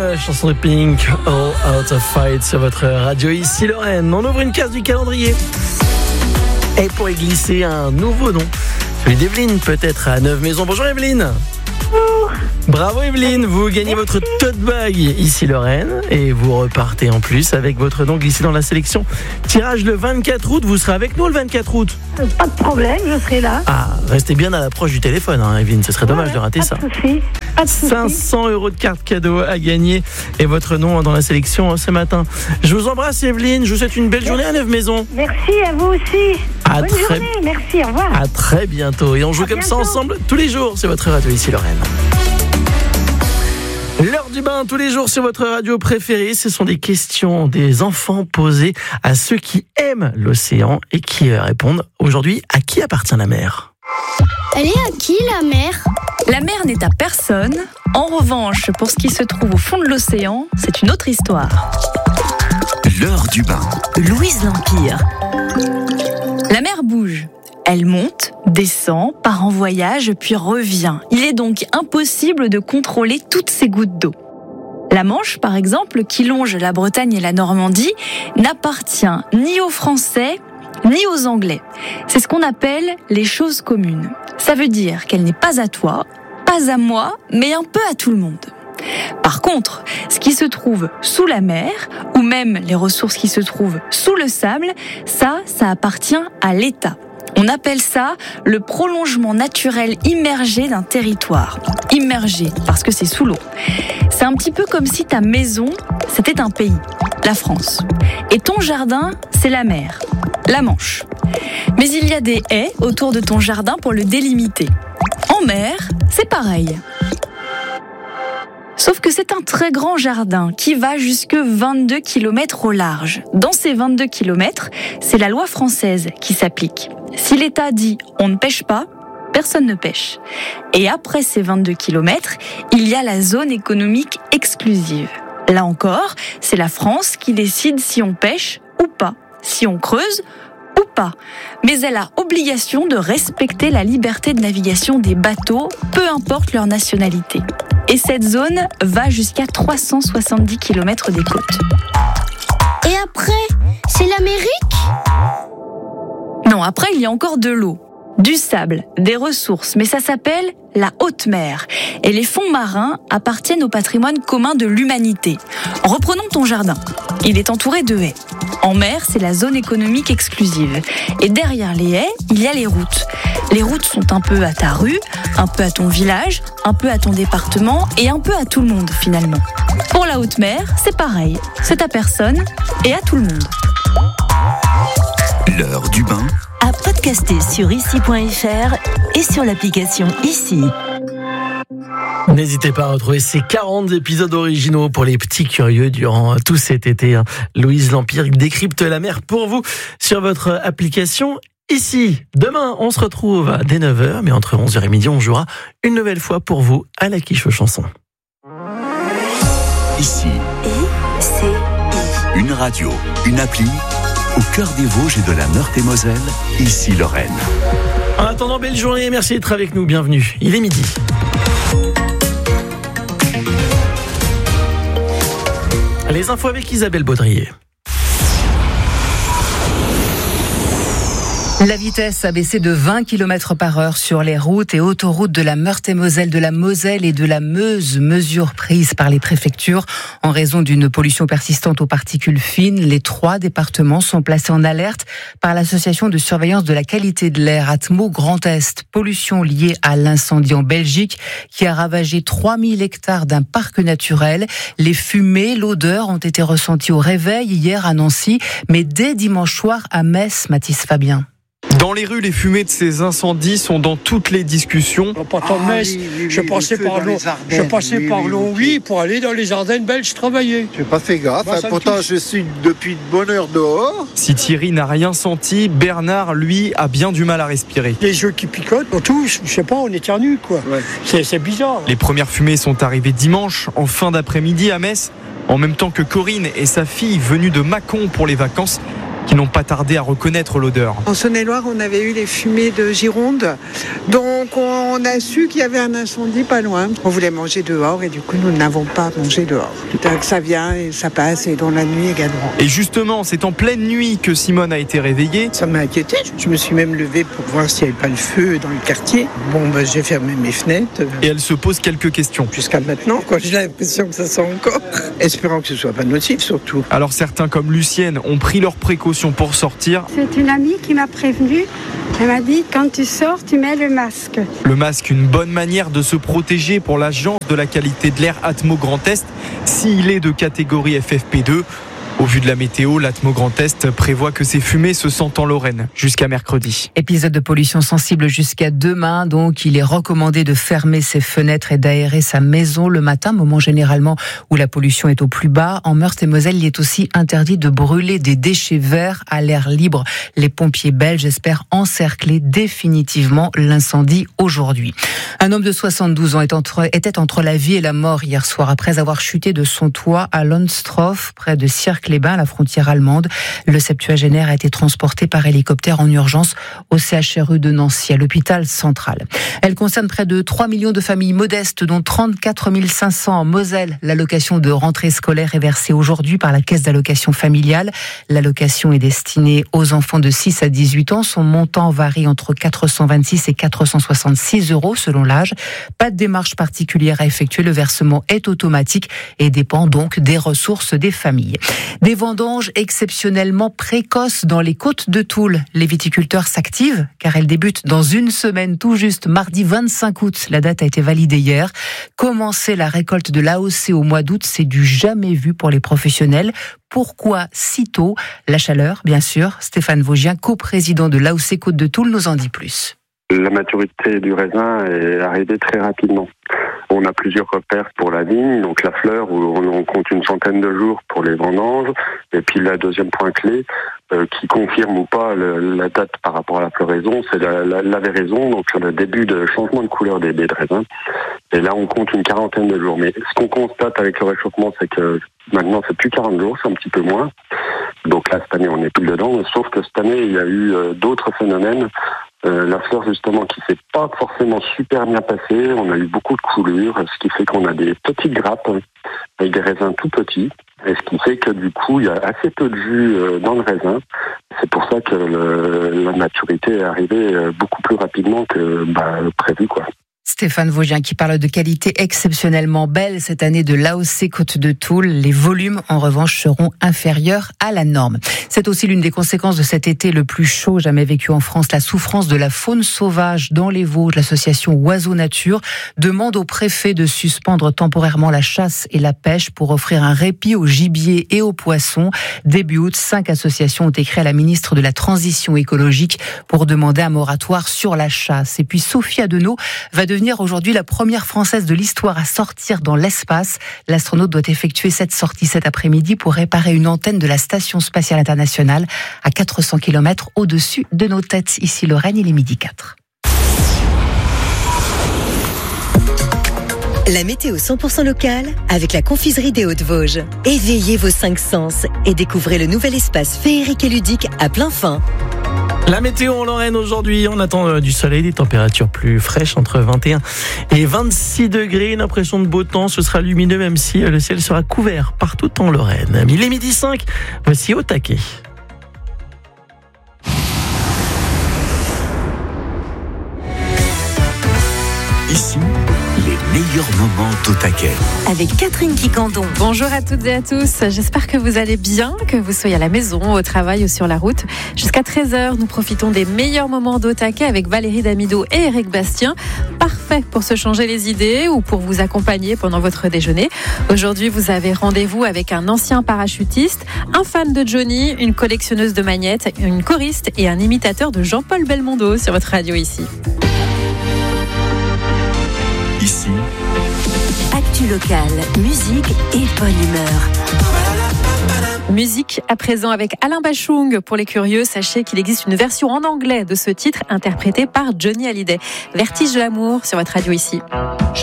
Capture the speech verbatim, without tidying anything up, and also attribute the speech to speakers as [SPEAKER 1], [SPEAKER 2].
[SPEAKER 1] la chanson de Pink, All Out of Fight sur votre radio. Ici Lorraine, on ouvre une case du calendrier et pour y glisser un nouveau nom, celui d'Evelyne peut-être à Neuve-Maisons. Bonjour Evelyne.
[SPEAKER 2] Bonjour.
[SPEAKER 1] Bravo Evelyne, vous gagnez
[SPEAKER 2] Merci.
[SPEAKER 1] votre tote bag ici Lorraine et vous repartez en plus avec votre nom glissé dans la sélection. Tirage le vingt-quatre août, vous serez avec nous le vingt-quatre août.
[SPEAKER 2] Pas de problème, je serai là.
[SPEAKER 1] Ah, restez bien à l'approche du téléphone hein, Evelyne, ce serait dommage
[SPEAKER 2] Ouais,
[SPEAKER 1] de rater
[SPEAKER 2] pas
[SPEAKER 1] ça.
[SPEAKER 2] De souci, pas de souci.
[SPEAKER 1] cinq cents euros de cartes cadeaux à gagner et votre nom dans la sélection ce matin. Je vous embrasse Evelyne, je vous souhaite une belle journée à Neuve-Maisons.
[SPEAKER 2] Merci à vous aussi.
[SPEAKER 1] À
[SPEAKER 2] Bonne
[SPEAKER 1] très...
[SPEAKER 2] journée, merci, au revoir.
[SPEAKER 1] À très bientôt et on joue
[SPEAKER 2] À
[SPEAKER 1] comme ça
[SPEAKER 2] bientôt.
[SPEAKER 1] ensemble tous les jours sur votre radio ici Lorraine. L'heure du bain tous les jours sur votre radio préférée, ce sont des questions des enfants posées à ceux qui aiment l'océan et qui répondent aujourd'hui à qui appartient la mer.
[SPEAKER 3] Elle est à qui la mer ?
[SPEAKER 4] La mer n'est à personne. En revanche, pour ce qui se trouve au fond de l'océan, c'est une autre histoire.
[SPEAKER 5] L'heure du bain.
[SPEAKER 4] Louise L'Empire. La mer bouge. Elle monte, descend, part en voyage, puis revient. Il est donc impossible de contrôler toutes ces gouttes d'eau. La Manche, par exemple, qui longe la Bretagne et la Normandie, n'appartient ni aux Français, ni aux Anglais. C'est ce qu'on appelle les choses communes. Ça veut dire qu'elle n'est pas à toi, pas à moi, mais un peu à tout le monde. Par contre, ce qui se trouve sous la mer, ou même les ressources qui se trouvent sous le sable, ça, ça appartient à l'État. On appelle ça le prolongement naturel immergé d'un territoire. Immergé, parce que c'est sous l'eau. C'est un petit peu comme si ta maison, c'était un pays, la France. Et ton jardin, c'est la mer, la Manche. Mais il y a des haies autour de ton jardin pour le délimiter. En mer, c'est pareil. Sauf que c'est un très grand jardin qui va jusque vingt-deux kilomètres au large. Dans ces vingt-deux kilomètres, c'est la loi française qui s'applique. Si l'État dit « on ne pêche pas », personne ne pêche. Et après ces vingt-deux kilomètres, il y a la zone économique exclusive. Là encore, c'est la France qui décide si on pêche ou pas, si on creuse ou pas. Mais elle a obligation de respecter la liberté de navigation des bateaux, peu importe leur nationalité. Et cette zone va jusqu'à trois cent soixante-dix kilomètres des côtes.
[SPEAKER 3] Et après, c'est l'Amérique ?
[SPEAKER 4] Non, après il y a encore de l'eau, du sable, des ressources, mais ça s'appelle la haute mer. Et les fonds marins appartiennent au patrimoine commun de l'humanité. Reprenons ton jardin. Il est entouré de haies. En mer, c'est la zone économique exclusive. Et derrière les haies, il y a les routes. Les routes sont un peu à ta rue, un peu à ton village, un peu à ton département et un peu à tout le monde finalement. Pour la haute mer, c'est pareil. C'est à personne et à tout le monde.
[SPEAKER 5] L'heure du bain.
[SPEAKER 6] À podcaster sur ici point f r et sur l'application Ici.
[SPEAKER 1] N'hésitez pas à retrouver ces quarante épisodes originaux pour les petits curieux durant tout cet été. Louise L'Empire décrypte la mer pour vous sur votre application Ici. Demain, on se retrouve dès neuf heures, mais entre onze heures et midi, on jouera une nouvelle fois pour vous à la quiche aux chansons.
[SPEAKER 5] Ici.
[SPEAKER 6] I, C, I.
[SPEAKER 5] Une radio, une appli, au cœur des Vosges et de la Meurthe-et-Moselle, ici Lorraine.
[SPEAKER 1] En attendant, belle journée, merci d'être avec nous, bienvenue. Il est midi. Les infos avec Isabelle Baudrier.
[SPEAKER 7] La vitesse a baissé de vingt kilomètres par heure sur les routes et autoroutes de la Meurthe-et-Moselle, de la Moselle et de la Meuse. Mesures prises par les préfectures en raison d'une pollution persistante aux particules fines. Les trois départements sont placés en alerte par l'association de surveillance de la qualité de l'air Atmo Grand Est. Pollution liée à l'incendie en Belgique qui a ravagé trois mille hectares d'un parc naturel. Les fumées, l'odeur ont été ressenties au réveil hier à Nancy, mais dès dimanche soir à Metz, Mathis Fabien.
[SPEAKER 8] Dans les rues, les fumées de ces incendies sont dans toutes les discussions.
[SPEAKER 9] En partant de Metz,
[SPEAKER 10] Ah, oui, oui,
[SPEAKER 9] je
[SPEAKER 10] oui,
[SPEAKER 9] passais
[SPEAKER 10] le feu
[SPEAKER 9] par
[SPEAKER 10] dans
[SPEAKER 9] Lon-
[SPEAKER 10] les Ardennes.
[SPEAKER 9] je passais
[SPEAKER 10] Oui,
[SPEAKER 9] par
[SPEAKER 10] oui,
[SPEAKER 9] Longwy
[SPEAKER 10] oui.
[SPEAKER 9] pour aller dans les Ardennes belges travailler.
[SPEAKER 10] J'ai pas fait gaffe,
[SPEAKER 9] Moi,
[SPEAKER 10] hein,
[SPEAKER 9] ça me
[SPEAKER 10] pourtant
[SPEAKER 9] touche.
[SPEAKER 10] je suis depuis de bonne heure dehors.
[SPEAKER 8] Si Thierry n'a rien senti, Bernard, lui, a bien du mal à respirer.
[SPEAKER 9] Les yeux qui picotent, on touche, je sais pas, on éternue quoi.
[SPEAKER 10] Ouais.
[SPEAKER 9] C'est, c'est bizarre.
[SPEAKER 8] Les premières fumées sont arrivées dimanche, en fin d'après-midi à Metz, en même temps que Corinne et sa fille venues de Mâcon pour les vacances. qui n'ont pas tardé à reconnaître l'odeur.
[SPEAKER 11] En Saône-et-Loire, on avait eu les fumées de Gironde, donc on a su qu'il y avait un incendie pas loin. On voulait manger dehors et du coup nous n'avons pas mangé dehors. Donc ça vient et ça passe et dans la nuit également.
[SPEAKER 8] Et justement, c'est en pleine nuit que Simone a été réveillée.
[SPEAKER 11] Ça m'a inquiété, je me suis même levée pour voir s'il n'y avait pas le feu dans le quartier. Bon, ben, j'ai fermé mes fenêtres.
[SPEAKER 8] Et elle se pose quelques questions.
[SPEAKER 11] Jusqu'à maintenant, quoi, j'ai l'impression que ça sent encore. Espérant que ce ne soit pas nocif surtout.
[SPEAKER 8] Alors certains comme Lucienne ont pris leurs précautions pour sortir.
[SPEAKER 12] C'est une amie qui m'a prévenue. Elle m'a dit, quand tu sors, tu mets le masque.
[SPEAKER 8] Le masque, une bonne manière de se protéger pour l'Agence de la qualité de l'air Atmo Grand Est, s'il est de catégorie F F P deux. Au vu de la météo, l'Atmo Grand Est prévoit que ces fumées se sentent en Lorraine jusqu'à mercredi.
[SPEAKER 7] Épisode de pollution sensible jusqu'à demain, donc il est recommandé de fermer ses fenêtres et d'aérer sa maison le matin, moment généralement où la pollution est au plus bas. En Meurthe-et-Moselle, il est aussi interdit de brûler des déchets verts à l'air libre. Les pompiers belges espèrent encercler définitivement l'incendie aujourd'hui. Un homme de soixante-douze ans est entre, était entre la vie et la mort hier soir après avoir chuté de son toit à Lonstroff, près de Cirque-les-Bains, à la frontière allemande. Le septuagénaire a été transporté par hélicoptère en urgence au C H R U de Nancy, à l'hôpital central. Elle concerne près de trois millions de familles modestes, dont trente-quatre mille cinq cents en Moselle. L'allocation de rentrée scolaire est versée aujourd'hui par la caisse d'allocation familiale. L'allocation est destinée aux enfants de six à dix-huit ans. Son montant varie entre quatre cent vingt-six et quatre cent soixante-six euros selon l'âge. Pas de démarche particulière à effectuer. Le versement est automatique et dépend donc des ressources des familles. Des vendanges exceptionnellement précoces dans les côtes de Toul. Les viticulteurs s'activent car elles débutent dans une semaine tout juste, mardi vingt-cinq août. La date a été validée hier. Commencer la récolte de l'A O C au mois d'août, c'est du jamais vu pour les professionnels. Pourquoi si tôt ? La chaleur, bien sûr. Stéphane Vaugien, coprésident de l'A O C Côte de Toul, nous en dit plus.
[SPEAKER 13] La maturité du raisin est arrivée très rapidement. On a plusieurs repères pour la vigne, donc la fleur où on compte une centaine de jours pour les vendanges, et puis le deuxième point clé euh, qui confirme ou pas le, la date par rapport à la floraison, c'est la, la, la véraison, donc le début de changement de couleur des baies de raisin. Et là on compte une quarantaine de jours. Mais ce qu'on constate avec le réchauffement, c'est que maintenant c'est plus quarante jours, c'est un petit peu moins. Donc là cette année on est plus dedans, sauf que cette année il y a eu euh, d'autres phénomènes. Euh, la fleur justement qui s'est pas forcément super bien passée, on a eu beaucoup de coulures, ce qui fait qu'on a des petites grappes avec des raisins tout petits, et ce qui fait que du coup il y a assez peu de jus euh, dans le raisin. C'est pour ça que le, la maturité est arrivée euh, beaucoup plus rapidement que bah, prévu quoi.
[SPEAKER 7] Stéphane Vaugien qui parle de qualité exceptionnellement belle cette année de l'A O C Côte de Toul. Les volumes, en revanche, seront inférieurs à la norme. C'est aussi l'une des conséquences de cet été le plus chaud jamais vécu en France. La souffrance de la faune sauvage dans les Vosges. L'association Oiseaux Nature demande au préfet de suspendre temporairement la chasse et la pêche pour offrir un répit aux gibiers et aux poissons. Début août, cinq associations ont écrit à la ministre de la Transition écologique pour demander un moratoire sur la chasse. Et puis Sophie Adenau va devenir aujourd'hui la première Française de l'histoire à sortir dans l'espace. L'astronaute doit effectuer cette sortie cet après-midi pour réparer une antenne de la Station spatiale internationale à quatre cents kilomètres au-dessus de nos têtes. Ici Lorraine, il est midi quatre.
[SPEAKER 14] La météo cent pour cent locale avec la confiserie des Hauts-de-Vosges. Éveillez vos cinq sens et découvrez le nouvel espace féerique et ludique à plein fin.
[SPEAKER 1] La météo en Lorraine aujourd'hui, on attend du soleil, des températures plus fraîches entre vingt et un et vingt-six degrés, une impression de beau temps, ce sera lumineux même si le ciel sera couvert partout en Lorraine. Il est midi cinq, voici au taquet.
[SPEAKER 5] Ici, les meilleurs moments au taquet.
[SPEAKER 6] Avec Catherine Quicandon.
[SPEAKER 15] Bonjour à toutes et à tous. J'espère que vous allez bien, que vous soyez à la maison, au travail ou sur la route. Jusqu'à treize heures, nous profitons des meilleurs moments d'au taquet avec Valérie Damido et Eric Bastien. Parfait pour se changer les idées ou pour vous accompagner pendant votre déjeuner. Aujourd'hui, vous avez rendez-vous avec un ancien parachutiste, un fan de Johnny, une collectionneuse de magnettes, une choriste et un imitateur de Jean-Paul Belmondo sur votre radio ici.
[SPEAKER 5] Ici,
[SPEAKER 6] actu locale, musique et bonne humeur.
[SPEAKER 15] Musique à présent avec Alain Bachung. Pour les curieux, sachez qu'il existe une version en anglais de ce titre interprété par Johnny Hallyday. Vertige de l'amour sur votre radio ici.